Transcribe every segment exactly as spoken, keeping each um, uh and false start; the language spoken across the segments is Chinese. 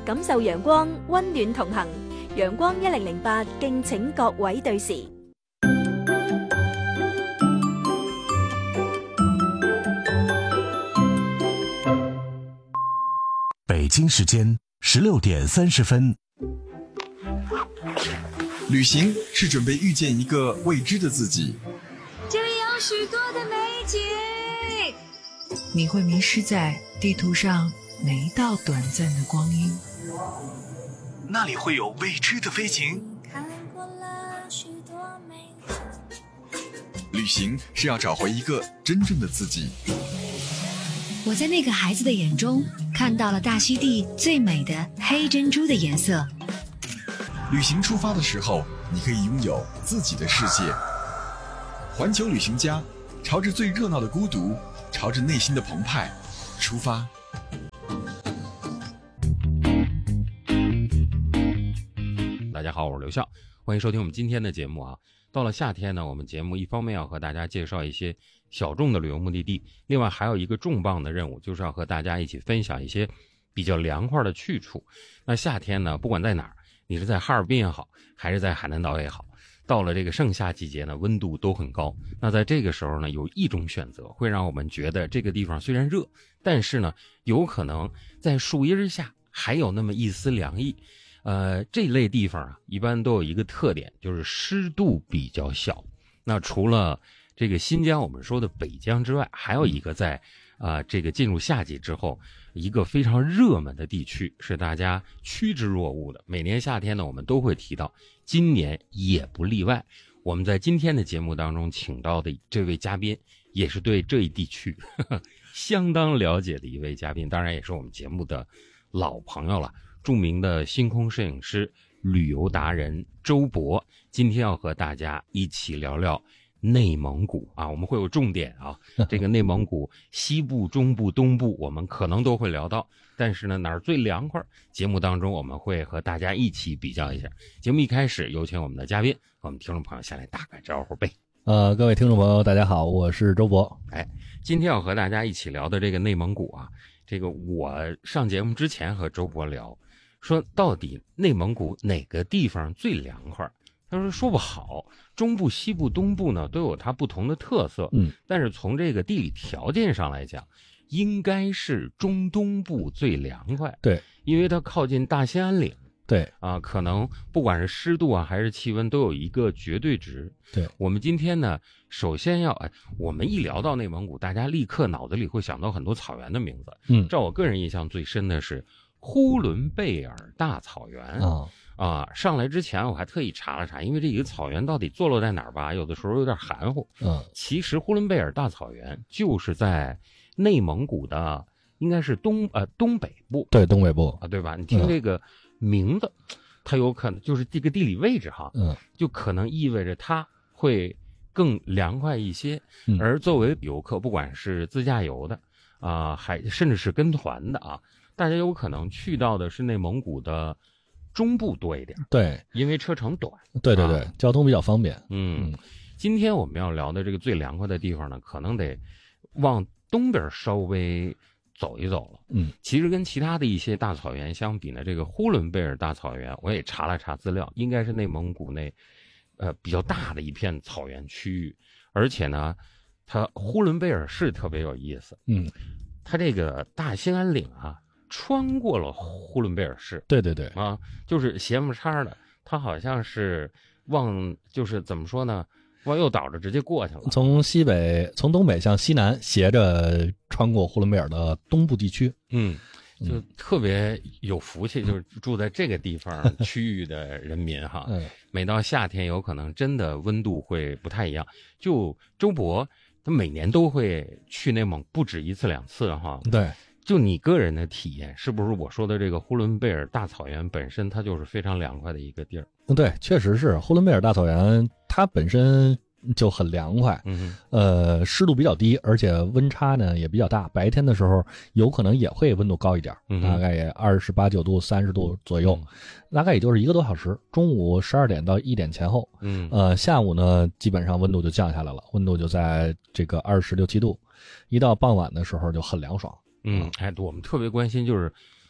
感受陽光，溫暖同行。陽光一零零八，敬請各位對時。 北京时间十六点三十分。 旅行是准备遇见一个未知的自己， 这里有许多的美景， 你会迷失在地图上每一道短暂的光阴。 那里会有未知的飞行。 看过了许多美景。 旅行是要找回一个真正的自己。 我在那个孩子的眼中看到了大溪地最美的黑珍珠的颜色。 旅行出发的时候，你可以拥有自己的世界。环球旅行家，朝着最热闹的孤独，朝着内心的澎湃出发。 大家好，我是刘笑，欢迎收听我们今天的节目啊。到了夏天呢，我们节目一方面要和大家介绍一些小众的旅游目的地，另外还有一个重磅的任务，就是要和大家一起分享一些比较凉快的去处。那夏天呢，不管在哪儿，你是在哈尔滨也好，还是在海南岛也好，到了这个盛夏季节呢，温度都很高。那在这个时候呢，有一种选择会让我们觉得这个地方虽然热，但是呢，有可能在树荫下还有那么一丝凉意。呃，这类地方啊，一般都有一个特点，就是湿度比较小。那除了这个新疆我们说的北疆之外，还有一个在啊、呃、这个进入夏季之后，一个非常热门的地区，是大家趋之若鹜的。每年夏天呢，我们都会提到，今年也不例外。我们在今天的节目当中请到的这位嘉宾，也是对这一地区呵呵相当了解的一位嘉宾，当然也是我们节目的老朋友了。著名的星空摄影师、旅游达人周博，今天要和大家一起聊聊内蒙古啊，我们会有重点啊，这个内蒙古西部、中部、东部，我们可能都会聊到，但是呢，哪儿最凉快？节目当中我们会和大家一起比较一下。节目一开始，有请我们的嘉宾，我们听众朋友先来打个招呼呗。 呃，各位听众朋友，大家好，我是周博。 哎，今天要和大家一起聊的这个内蒙古啊，这个我上节目之前和周博聊。说到底内蒙古哪个地方最凉快？他说说不好，中部、西部、东部呢都有它不同的特色， 嗯， 但是从这个地理条件上来讲，应该是中东部最凉快。 对， 因为它靠近大兴安岭。 对啊，可能不管是湿度啊还是气温都有一个绝对值。 对， 我们今天呢，首先要哎，我们一聊到内蒙古，大家立刻脑子里会想到很多草原的名字。 嗯， 照我个人印象最深的是呼伦贝尔大草原啊啊！上来之前我还特意查了查，因为这个草原到底坐落在哪儿吧，有的时候有点含糊。 嗯， 其实呼伦贝尔大草原就是在内蒙古的，应该是东呃东北部。 对，东北部啊，对吧？你听这个名字，嗯、它有可能就是这个地理位置哈， 嗯， 就可能意味着它会更凉快一些。 嗯、 而作为游客，不管是自驾游的啊、呃，还甚至是跟团的啊。大家有可能去到的是内蒙古的中部多一点， 对， 因为车程短， 对对对，啊、交通比较方便。 嗯，嗯今天我们要聊的这个最凉快的地方呢，可能得往东边稍微走一走了。 嗯， 其实跟其他的一些大草原相比呢，这个呼伦贝尔大草原，我也查了查资料，应该是内蒙古内呃比较大的一片草原区域，而且呢，它呼伦贝尔市特别有意思。 嗯， 它这个大兴安岭啊。穿过了呼伦贝尔市， 对对对啊，就是斜木叉的，它好像是往，就是怎么说呢，往右倒着直接过去了， 从西北，从东北向西南斜着穿过呼伦贝尔的东部地区。 嗯，就特别有福气，就是住在这个地方区域的人民哈。 嗯， 每到夏天，有可能真的温度会不太一样。就周博，他每年都会去内蒙不止一次两次哈。 对。 就你个人的体验，是不是我说的这个呼伦贝尔大草原本身它就是非常凉快的一个地儿？ 对，确实是呼伦贝尔大草原，它本身就很凉快， 嗯， 呃，湿度比较低，而且温差呢也比较大。白天的时候有可能也会温度高一点， 嗯、 大概也二十八九度、三十度左右，嗯、大概也就是一个多小时。中午十二点到一点前后， 嗯， 呃，下午呢基本上温度就降下来了，温度就在这个二十六七度，一到傍晚的时候就很凉爽。 嗯，哎，我们特别关心就是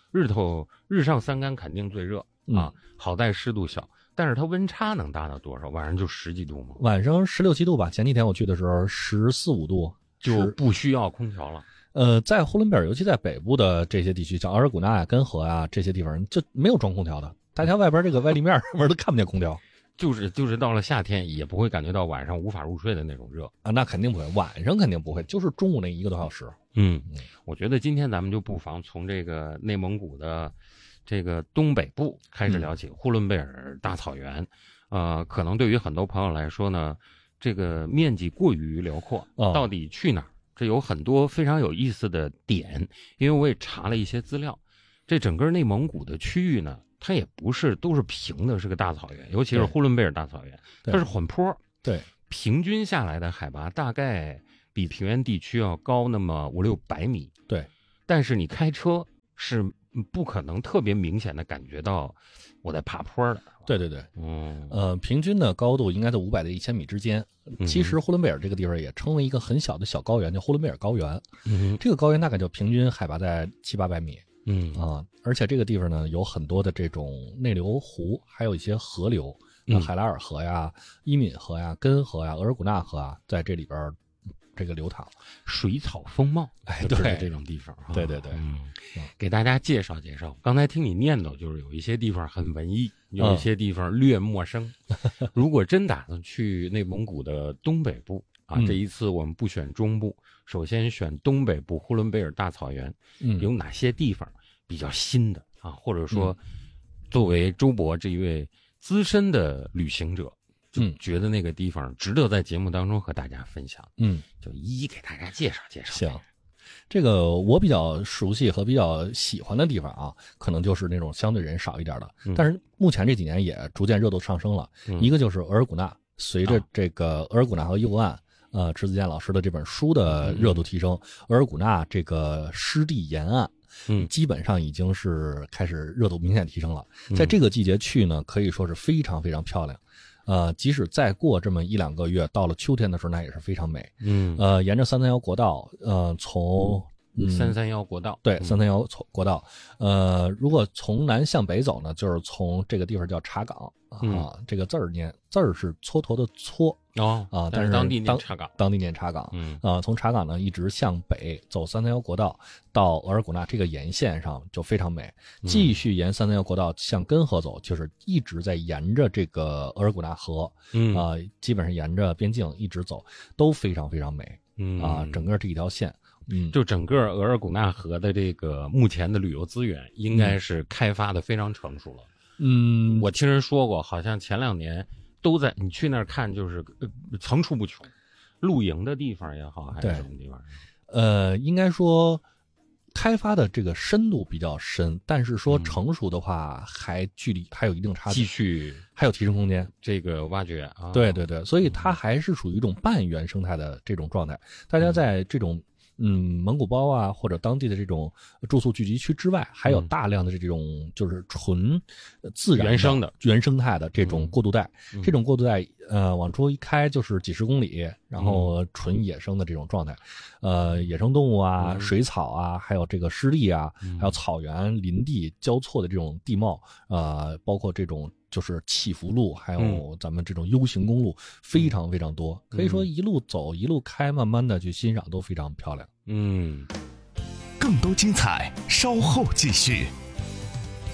日头日上三竿肯定最热啊，好在湿度小，但是它温差能达到多少？晚上就十几度吗？ 晚上十六七度吧，前几天我去的时候十四五度， 就不需要空调了。 呃，在呼伦贝尔，尤其在北部的这些地区，像额尔古纳呀、根河啊这些地方，就没有装空调的。大家外边这个外立面上面都看不见空调， 就是就是到了夏天也不会感觉到晚上无法入睡的那种热啊，那肯定不会，晚上肯定不会，就是中午那一个多小时。 嗯，我觉得今天咱们就不妨从这个内蒙古的这个东北部开始聊起，嗯、呼伦贝尔大草原，呃，可能对于很多朋友来说呢，这个面积过于辽阔， 哦、 到底去哪儿？这有很多非常有意思的点，因为我也查了一些资料，这整个内蒙古的区域呢，它也不是都是平的，是个大草原，尤其是呼伦贝尔大草原，它是缓坡， 对， 平均下来的海拔大概比平原地区要高那么五六百米， 对， 但是你开车是不可能特别明显的感觉到我在爬坡的。 对对对， 嗯， 呃，平均的高度应该在五百到一千米之间。其实呼伦贝尔这个地方也称为一个很小的小高原，叫呼伦贝尔高原。 嗯， 这个高原大概就平均海拔在七八百米。 嗯啊，而且这个地方呢有很多的这种内流湖，还有一些河流，嗯、海拉尔河呀、伊敏河呀、根河呀、额尔古纳河啊，在这里边这个流淌， 水草丰茂， 哎， 对这种地方， 对对对， 嗯，给大家介绍介绍。刚才听你念叨，就是有一些地方很文艺，有一些地方略陌生。嗯、如果真打算去内蒙古的东北部啊， 嗯、 这一次我们不选中部，首先选东北部呼伦贝尔大草原， 嗯， 有哪些地方比较新的啊？或者说，作为周博这一位资深的旅行者。就觉得那个地方值得在节目当中和大家分享， 嗯， 就一一给大家介绍介绍。 行，这个我比较熟悉和比较喜欢的地方啊，可能就是那种相对人少一点的， 嗯、 但是目前这几年也逐渐热度上升了。 嗯、 一个就是额尔古纳，随着这个额尔古纳和右岸，呃，迟子建老师的这本书的热度提升， 嗯、 额尔古纳这个湿地沿岸。 嗯， 基本上已经是开始热度明显提升了。在这个季节去呢，可以说是非常非常漂亮。呃，即使再过这么一两个月，到了秋天的时候，那也是非常美。 嗯， 呃，沿着三三幺国道，呃，从三三幺国道， 对，三三幺国道，呃，如果从南向北走呢，就是从这个地方叫查岗啊， 嗯、 这个字儿念字儿是蹉跎的蹉。 哦啊，但是当地念查岗， 当地念查岗， 嗯啊，从查岗呢一直向北走三三幺国道到额尔古纳这个沿线上就非常美，继续沿三三幺国道向根河走，就是一直在沿着这个额尔古纳河， 嗯啊，基本上沿着边境一直走，都非常非常美， 嗯啊，整个这一条线，嗯， 就整个额尔古纳河的这个目前的旅游资源应该是开发的非常成熟了， 嗯， 我听人说过，好像前两年。都在你去那儿看，就是呃层出不穷，露营的地方也好，还是什么地方？ 呃，应该说开发的这个深度比较深，但是说成熟的话，还距离还有一定差距， 继续还有提升空间。 这个挖掘啊， 对对对，所以它还是属于一种半原生态的这种状态。大家在这种嗯蒙古包啊，或者当地的这种住宿聚集区之外，还有大量的这种就是纯自然原生的原生态的这种过渡带。 嗯、 这种过渡带呃往出一开就是几十公里，然后纯野生的这种状态，呃野生动物啊、 嗯、 水草啊，还有这个湿地啊， 嗯、 还有草原林地交错的这种地貌，呃包括这种就是起伏路，还有咱们这种 U 型公路，嗯、非常非常多，可以说一路走一路开，慢慢的去欣赏都非常漂亮。 嗯， 更多精彩稍后继续。